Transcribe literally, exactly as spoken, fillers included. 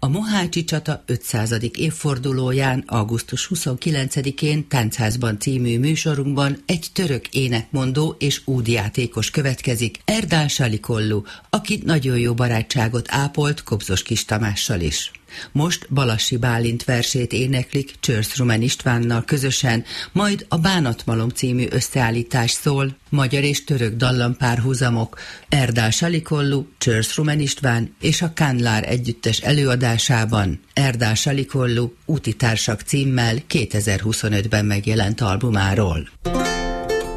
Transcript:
A Mohácsi csata ötszázadik évfordulóján, augusztus huszonkilencedikén Táncházban című műsorunkban egy török énekmondó és údjátékos következik, Erdal Salikollu, aki nagyon jó barátságot ápolt Kobzos Kis Tamással is. Most Balassi Bálint versét éneklik Csörsz Rumen Istvánnal közösen, majd a Bánatmalom című összeállítás szól, magyar és török dallampárhuzamok, Erdal Salikollu, Csörsz Rumen István és a Kánlár együttes előadásában, Erdal Salikollu Úti társak címmel kétezer-huszonötben megjelent albumáról.